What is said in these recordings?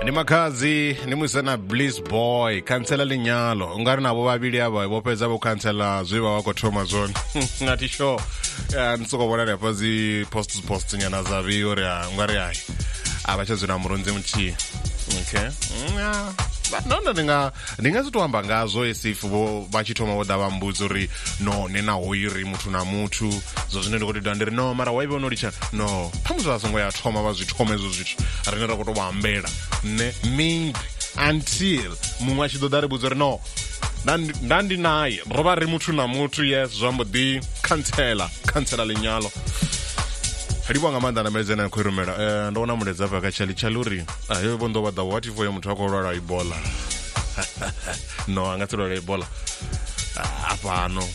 ni makazi ni musana Bliss Boy cancela linyalo ungari nabo babili aba bopeza bo cancela zwiba wako Thomas zone ngati show ntsoko bona lapha zi post nyana zavi uri ungari hayi abachazina muronze mchi okay no ndingazitohamba ngazo esifu bachitoma vodava mbudzo ri no nena hoiri mutu na mutu zvozvino ndikutidwa ndiri no mara waive unoricha no pamuzvasongo yatoma vazvitoma izvo zvithu rinera kutobambera ne maybe until mumwe achidodari budzo ri no ndandinaye rova ri mutu na mutu yes zvambodi cancela linyalo ribonga manda na mezena kuirumera ndona mudedza pakachali uri ayo bondo bada what if muthu akorora Ebola no angatsirora Ebola apano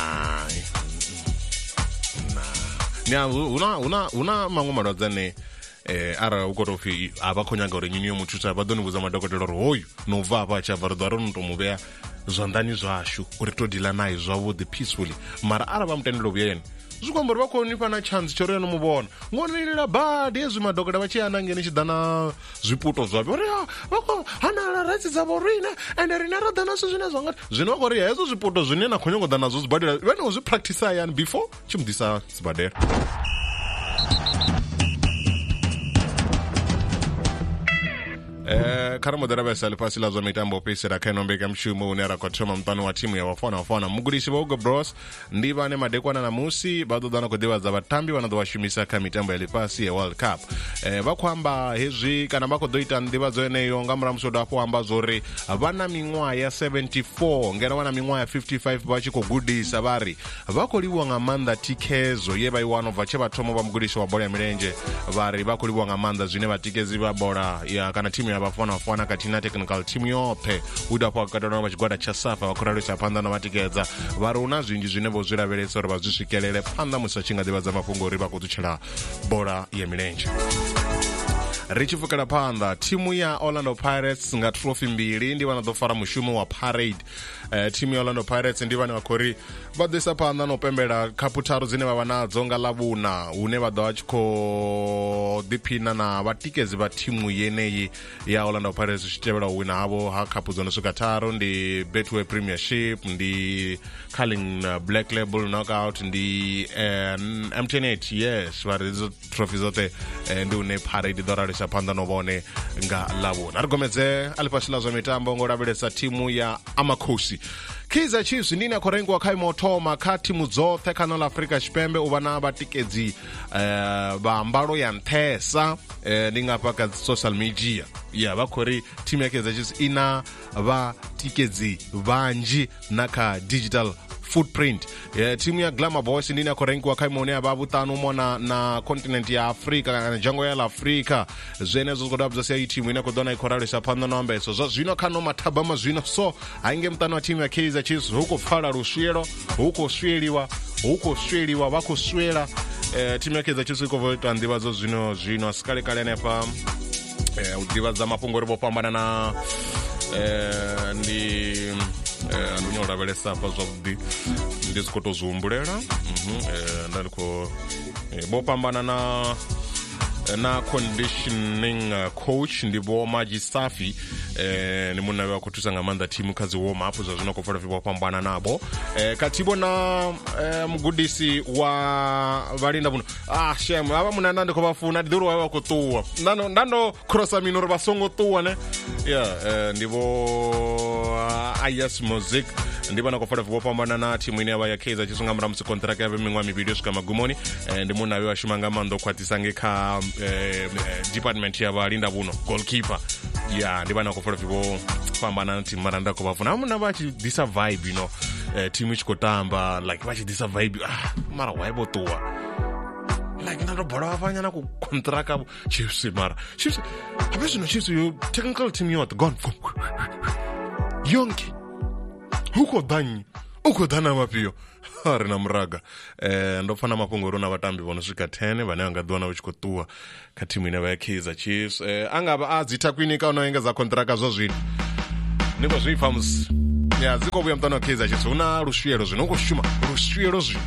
nya una mangu madwadzane ara ukotofi abakhonyaga uri nyinyi muthu tsabadoni buza madokotela ro hoyu no va apa cha varodwaro ntomubeya zvandani zvashu uri todila naye zvavudi peacefully mara araba mutendelo buyeni zvikwambori vakonipa na chance choro yanomubona ngonilila bad yezvi madhokota vachiyana ngeni chidana zviputo zvavyo uri vako hana rights dzavo rina ende rina radana zvine zvangati zvino vakori hezo zviputo zvine nakhonyangoda nazvo zvibadera vanozvipractisa yani before chimudisa zvibadera karamodera vesali pasi lazwa mitambo pesera kainombeka mshumo unera kwatoma mtano wa timu ya wafana mugudisi vogo bros ndiva ne madekwana na musi badodana kudivadza vatambi vanodovashumisa ka mitambo ya pasi ya World Cup vakwamba hezvi kana vakodoita ndivadzo eneyo ngamura musodo apo amba zori vana mingwa ya 74 ngena vana mingwa ya 55 vachikogudisa vari vakoliwa ngamanda tikezo yeva iwano vachevatoma vamugudisi wa bola ya mirenje vari vakoliwa ngamanda zvine vatikezi vabora ya kana timu ya vafana katina technical team yope udapo akatona vachigwada chasafa vakurarisa panda navatigedza vari una zvinji zvine vozviraveretsa uri vazvisvikelele panda musachinga divadza mapungo uri vakutuchera bora yemirenje richifukira panda timu ya Orlando Pirates nga trophy mbili ndi vanodofara mushumo wa parade timu ya Orlando Pirates ndi vane vakori vadesa panda nopembera kaputaro dzine vavanadzo nga lavuna une vada vachiko dipina na vatikezi va timu yeneyi ya Orlando Pirates chitevera wina havo ha kapu zonosvika taro ndi Betway Premiership ndi Carling Black Label Knockout ndi MTN8 yes varizo trophy zote ndi une parade dorarisa panda novone nga lavuna arigomedze alipasila zwa mitambo ngoravelesa timu ya Amakosi Kaizer Chiefs ndina korengwa kaimotoma ka timu dzothe kana la Afrika Tshipembe uvana vatikedzi va mbalo ya nthesa ndingapa ka social media ya vakori timu ya Kaizer Chiefs ina vatikedzi vanji na ka digital footprint timu ya Glamour Boys ndina korengwa kaimone vavutano mona na continent ya Afrika kana jango ya la Afrika zvenezo zgodabza sia timu ina kodona ikoralesa panda nombe so zvino kano matabama zvino so ainge mtano wa timu ya Kaizer Chiefs huko fara rushiero huko sweliwa vakuswela timu ya Kaizer Chiefs ikovoita ndivazo zvino asikale kale nepa udivadza mapungori vopambana na ndi anonyora velesa pa zvavudi ndizikotozumbulera ndaliko vopambana na conditioning coach ndivo Maji Safi ni munhu ava kutusa ngamanda timu kazi warm up zvazvino kufara vipambana nabo katibo na mugudisi wa valinda buno shame ava munhu andande kovafuna ndiro wava kutuwa ndando crossa minoro vasongo tuwa ne ndivo Ayas Music ndivana kufara vipambana na timu ine ya Kaizer Chiefs ngamura musi contract yave mingwa miviri swika magumoni ndi munhu ava shumanga mando kwatisange ka department ya valinda buno goalkeeper ndivana kufara vipambana na timu maranda kovafuna amuna vachidisa vibe timu ichikotamba like vachidisa vibe mara waibotuwa like ndandobhora vafanyana kucontracta Chiefs mara Chiefs apezvino Chiefs yo technical team yote gone yonke uko dhana mapio harina mraga ndofana mapungoro na vatambi vonosvika 10 vane vangadwana vachikotuwa katimu ine ya Kaizer Chiefs angava adzita kwinika unoengeza kontraka zvozvino niko zvifams zikovuya mutano wa Kaizer Chiefs una ruswero zvinokushuma ruswero zvino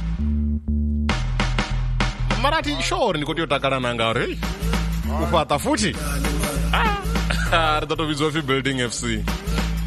marati shori ndikoti yotakara nanga uri ufata futi ri ta to vidziwa fi building FC.